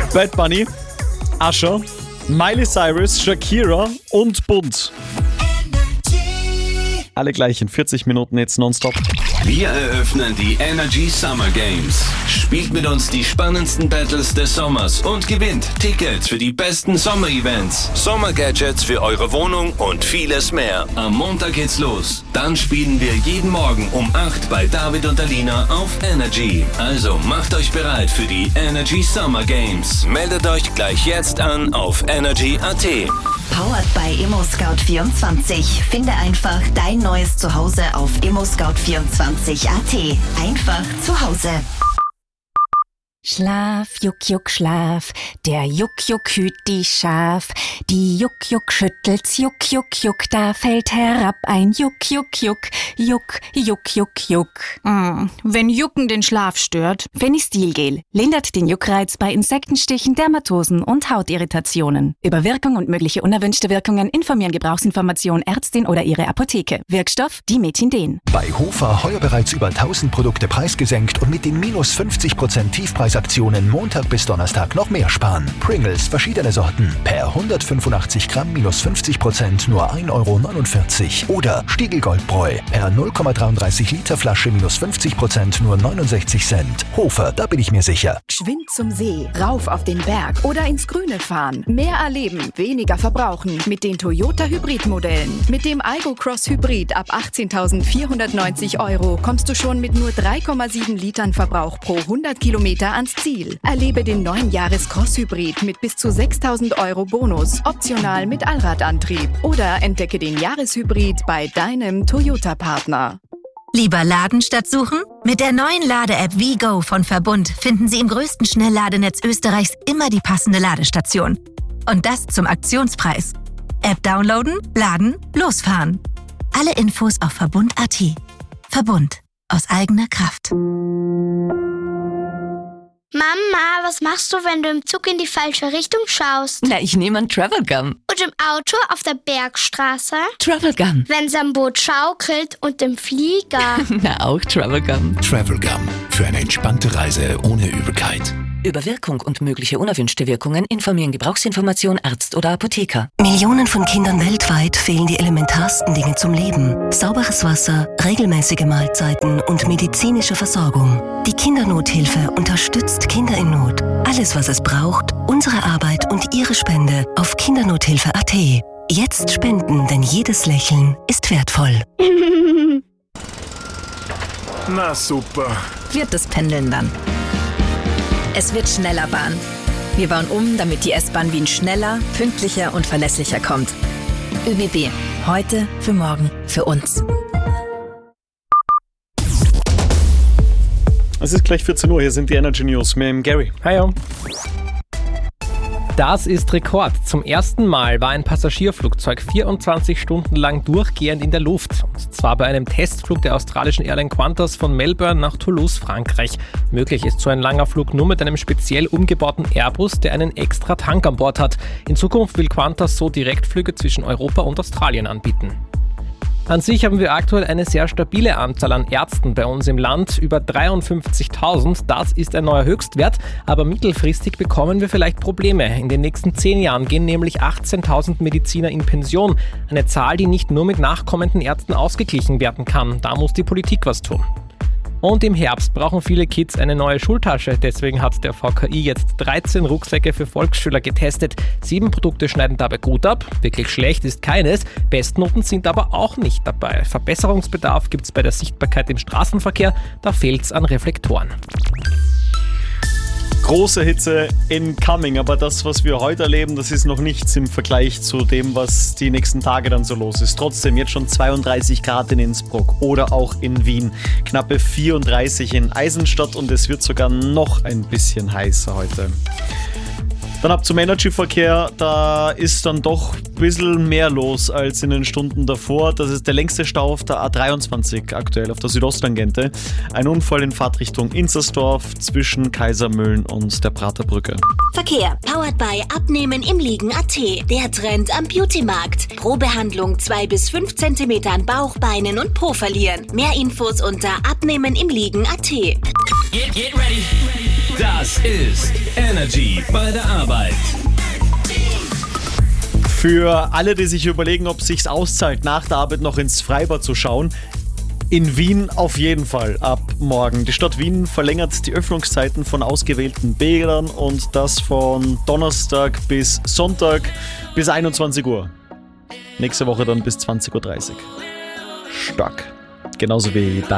Bad Bunny, Usher, Miley Cyrus, Shakira und Bunt. Alle gleich in 40 Minuten jetzt nonstop. Wir eröffnen die Energy Summer Games. Spielt mit uns die spannendsten Battles des Sommers und gewinnt Tickets für die besten Sommer-Events, Sommer-Gadgets für eure Wohnung und vieles mehr. Am Montag geht's los. Dann spielen wir jeden Morgen um 8 bei David und Alina auf Energy. Also macht euch bereit für die Energy Summer Games. Meldet euch gleich jetzt an auf energy.at. Powered by ImmoScout24. Finde einfach dein neues Zuhause auf ImmoScout24.at. Einfach zu Hause. Schlaf, Juck, Juck, Schlaf, der Juck, Juck hüt die Schaf. Die Juck, Juck schüttelt's, Juck, Juck, Juck, da fällt herab ein Juck, Juck, Juck, Juck, Juck, Juck, Juck. Wenn Jucken den Schlaf stört. Fenistilgel lindert den Juckreiz bei Insektenstichen, Dermatosen und Hautirritationen. Über Wirkung und mögliche unerwünschte Wirkungen informieren Gebrauchsinformation Ärztin oder ihre Apotheke. Wirkstoff Dimetindin. Bei Hofer heuer bereits über 1000 Produkte preisgesenkt und mit den minus 50% Tiefpreisaktionen Montag bis Donnerstag noch mehr sparen. Pringles, verschiedene Sorten, per 185 Gramm minus 50% nur 1,49 €. Oder Stiegl Goldbräu, per 0,33 Liter Flasche minus 50% nur 69 Cent. Hofer, da bin ich mir sicher. Geschwind zum See, rauf auf den Berg oder ins Grüne fahren. Mehr erleben, weniger verbrauchen mit den Toyota Hybrid-Modellen. Mit dem Aygo Cross Hybrid ab 18.490 € kommst du schon mit nur 3,7 Litern Verbrauch pro 100 Kilometer ans Ziel. Erlebe den neuen Jahres-Cross-Hybrid mit bis zu 6.000 € Bonus, optional mit Allradantrieb. Oder entdecke den Jahreshybrid bei deinem Toyota-Partner. Lieber laden statt suchen? Mit der neuen Lade-App WeGo von Verbund finden Sie im größten Schnellladenetz Österreichs immer die passende Ladestation. Und das zum Aktionspreis. App downloaden, laden, losfahren. Alle Infos auf Verbund.at. Verbund. Aus eigener Kraft. Mama, was machst du, wenn du im Zug in die falsche Richtung schaust? Na, ich nehme einen Travelgun. Und im Auto auf der Bergstraße? Travelgun. Wenn's am Boot schaukelt und im Flieger? Na, auch Travelgun. Travelgun. Für eine entspannte Reise ohne Übelkeit. Über Wirkung und mögliche unerwünschte Wirkungen informieren Gebrauchsinformation Arzt oder Apotheker. Millionen von Kindern weltweit fehlen die elementarsten Dinge zum Leben. Sauberes Wasser, regelmäßige Mahlzeiten und medizinische Versorgung. Die Kindernothilfe unterstützt Kinder in Not. Alles, was es braucht, unsere Arbeit und Ihre Spende auf Kindernothilfe.at. Jetzt spenden, denn jedes Lächeln ist wertvoll. Na super. Wird das Pendeln dann. Es wird schneller Bahn. Wir bauen um, damit die S-Bahn Wien schneller, pünktlicher und verlässlicher kommt. ÖBB. Heute, für morgen, für uns. Es ist gleich 14 Uhr, hier sind die Energy News mit dem Gary. Hi. Das ist Rekord. Zum ersten Mal war ein Passagierflugzeug 24 Stunden lang durchgehend in der Luft. Und zwar bei einem Testflug der australischen Airline Qantas von Melbourne nach Toulouse, Frankreich. Möglich ist so ein langer Flug nur mit einem speziell umgebauten Airbus, der einen extra Tank an Bord hat. In Zukunft will Qantas so Direktflüge zwischen Europa und Australien anbieten. An sich haben wir aktuell eine sehr stabile Anzahl an Ärzten bei uns im Land, über 53.000. Das ist ein neuer Höchstwert, aber mittelfristig bekommen wir vielleicht Probleme. In den nächsten 10 Jahren gehen nämlich 18.000 Mediziner in Pension. Eine Zahl, die nicht nur mit nachkommenden Ärzten ausgeglichen werden kann. Da muss die Politik was tun. Und im Herbst brauchen viele Kids eine neue Schultasche. Deswegen hat der VKI jetzt 13 Rucksäcke für Volksschüler getestet. 7 Produkte schneiden dabei gut ab. Wirklich schlecht ist keines. Bestnoten sind aber auch nicht dabei. Verbesserungsbedarf gibt es bei der Sichtbarkeit im Straßenverkehr. Da fehlt es an Reflektoren. Große Hitze incoming, aber das, was wir heute erleben, das ist noch nichts im Vergleich zu dem, was die nächsten Tage dann so los ist. Trotzdem jetzt schon 32 Grad in Innsbruck oder auch in Wien, knappe 34 in Eisenstadt und es wird sogar noch ein bisschen heißer heute. Dann ab zum Energy-Verkehr, da ist dann doch ein bisschen mehr los als in den Stunden davor. Das ist der längste Stau auf der A23 aktuell, auf der Südosttangente. Ein Unfall in Fahrtrichtung Inzersdorf zwischen Kaisermühlen und der Praterbrücke. Verkehr, powered by Abnehmen im Liegen.at. Der Trend am Beauty-Markt. Pro Behandlung 2 bis 5 cm an Bauch, Beinen und Po verlieren. Mehr Infos unter Abnehmen im Liegen.at. Get ready Das ist Energy bei der Arbeit. Für alle, die sich überlegen, ob es sich auszahlt, nach der Arbeit noch ins Freibad zu schauen, in Wien auf jeden Fall ab morgen. Die Stadt Wien verlängert die Öffnungszeiten von ausgewählten Bädern und das von Donnerstag bis Sonntag bis 21 Uhr. Nächste Woche dann bis 20.30 Uhr. Stark. Genauso wie dein